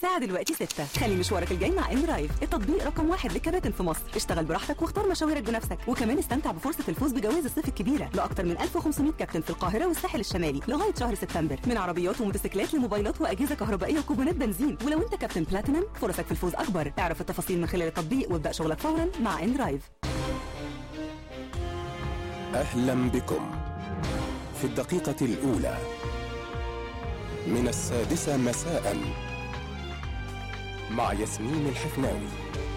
الساعة دلوقتي 6. خلي مشوارك الجاي مع اندرايف، التطبيق رقم 1 للكباتن في مصر. اشتغل براحتك واختار مشاويرك بنفسك، وكمان استمتع بفرصة الفوز بجوائز الصيف الكبيرة لأكثر من 1500 كابتن في القاهرة والساحل الشمالي لغاية شهر سبتمبر، من عربيات وموتوسيكلات لموبايلات وأجهزة كهربائية وكوبونات بنزين. ولو انت كابتن بلاتينم فرصك في الفوز أكبر. اعرف التفاصيل من خلال التطبيق وابدأ شغلك فورا مع اندرايف. أهلا بكم في الدقيقة الأولى من 6 مساء مع ياسمين الحفناوي.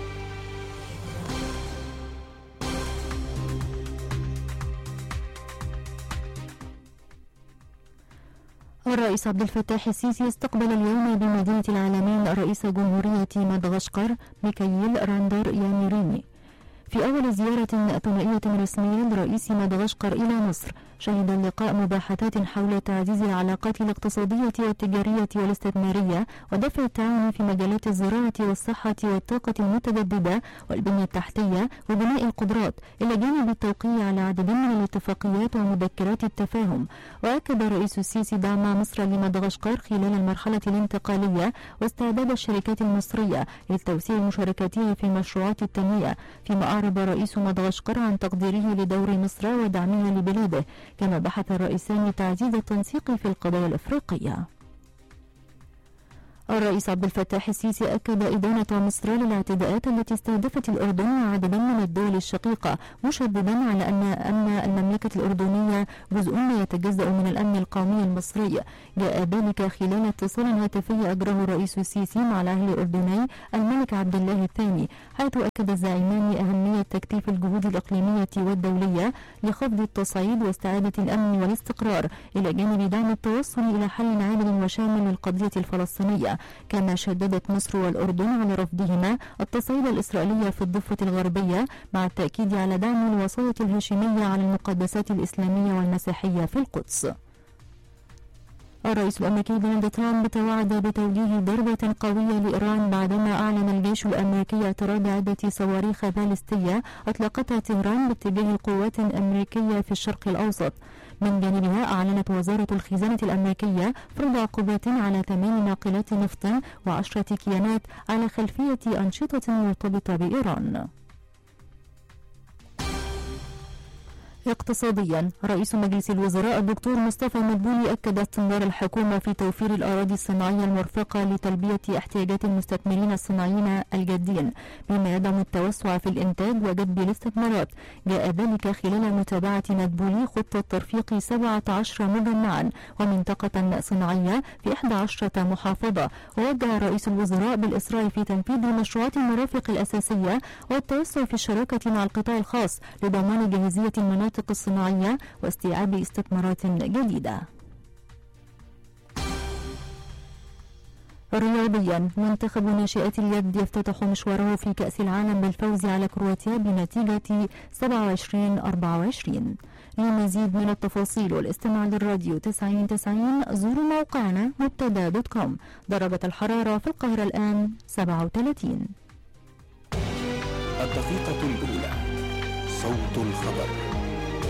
الرئيس عبد الفتاح السيسي استقبل اليوم بمدينة العالمين رئيس جمهورية مدغشقر ميكائيل راندر ياميريني في أول زيارة ثنائية رسمية لرئيس مدغشقر إلى مصر. شهد اللقاء مباحثات حول تعزيز العلاقات الاقتصادية والتجارية والاستثمارية ودفع التعاون في مجالات الزراعة والصحة والطاقة المتجددة والبنية التحتية وبناء القدرات، إلى جانب التوقيع على عدد من الاتفاقيات ومذكرات التفاهم. وأكد الرئيس السيسي دعم مصر لمدغشقر خلال المرحلة الانتقالية واستعداد الشركات المصرية لتوسيع مشاركتها في مشروعات التنمية، فيما أعرب رئيس مدغشقر عن تقديره لدور مصر ودعمها لبلاده. كما بحث الرئيسان تعزيز التنسيق في القضايا الأفريقية. الرئيس عبد الفتاح السيسي أكد إدانة مصر للاعتداءات التي استهدفت الأردن وعددا من الدول الشقيقة، مشددا على أن المملكة الأردنية جزء لا يتجزأ من الأمن القومي المصري. جاء ذلك خلال اتصال هاتفي أجره الرئيس السيسي مع الأهل الأردني الملك عبد الله الثاني، حيث أكد الزعيمان أهمية تكثيف الجهود الإقليمية والدولية لخفض التصعيد واستعادة الأمن والاستقرار، إلى جانب دعم التوصل إلى حل عادل وشامل للقضية الفلسطينية. كما شددت مصر والأردن على رفضهما التصعيد الإسرائيلي في الضفة الغربية، مع التأكيد على دعم الوصاية الهاشمية على المقدسات الإسلامية والمسيحية في القدس. الرئيس الأمريكي دونالد ترامب توعد بتوجيه ضربة قوية لإيران بعدما أعلن الجيش الأمريكي اعتراض عدة صواريخ باليستية أطلقتها طهران باتجاه القوات الأمريكية في الشرق الأوسط. من جانبها أعلنت وزارة الخزانة الأمريكية فرض عقوبات على 8 ناقلات نفط و10 كيانات على خلفية أنشطة مرتبطة بإيران. اقتصاديا، رئيس مجلس الوزراء الدكتور مصطفى مدبولي أكد استمرار الحكومة في توفير الأراضي الصناعية المرفقة لتلبية احتياجات المستثمرين الصناعيين الجادين، بما يدعم التوسع في الإنتاج وجذب الاستثمارات. جاء ذلك خلال متابعة مدبولي خطة ترفيق 17 مجمعا ومنطقة صناعية في 11 محافظة. ووجه رئيس الوزراء بالإسراع في تنفيذ مشروعات المرافق الأساسية والتوسع في الشراكة مع القطاع الخاص لضمان جاهزية المناطق الصناعية واستيعاب استثمارات جديدة. رياضيا، منتخب ناشئات اليد يفتتح مشواره في كأس العالم بالفوز على كرواتيا بنتيجة 27-24. لمزيد من التفاصيل والاستماع للراديو 90 زوروا موقعنا مبتدا.com. درجة الحرارة في القاهرة الآن 37. الدقيقة الأولى، صوت الخبر.